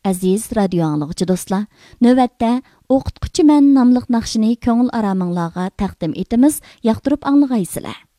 Aziz radio anlıqçı dostlar, növətdə Oqutquchi mən namlıq naqşini көңіл aramыңlarga təqdim etimiz, yaqtırıb anlığaysızlar.